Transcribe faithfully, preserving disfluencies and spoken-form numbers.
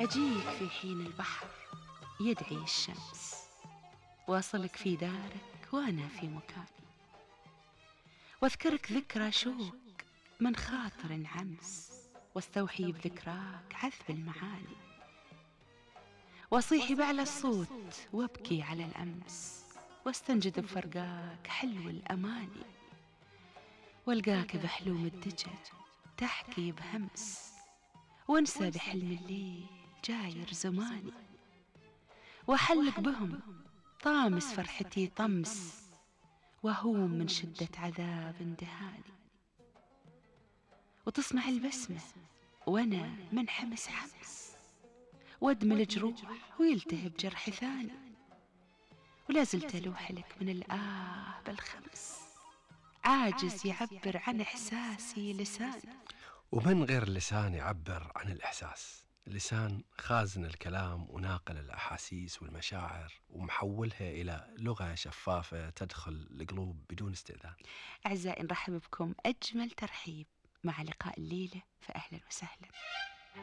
أجيك في حين البحر يدعي الشمس، واصلك في دارك وأنا في مكاني، واذكرك ذكرى شوق من خاطر عمس، واستوحي بذكراك عذب المعاني، واصيح بأعلى الصوت وابكي على الأمس، واستنجد بفرقاك حلو الأماني، والقاك بحلوم الدجى تحكي بهمس، وانسى بحلم الليل جاير زماني، وأحلق بهم طامس فرحتي طمس، وهوم من شدة عذاب اندهاني، وتصنع البسمة وأنا منحمس حمس، وادمل جروح ويلتهب جرح ثاني، ولا زلت ألوح لك من الآه بالخمس، عاجز يعبر عن إحساسي لساني. ومن غير لسان يعبر عن الإحساس؟ اللسان خازن الكلام وناقل الأحاسيس والمشاعر، ومحولها إلى لغة شفافة تدخل القلوب بدون استئذان. أعزائي، نرحب بكم أجمل ترحيب مع لقاء الليلة، فأهلا وسهلا.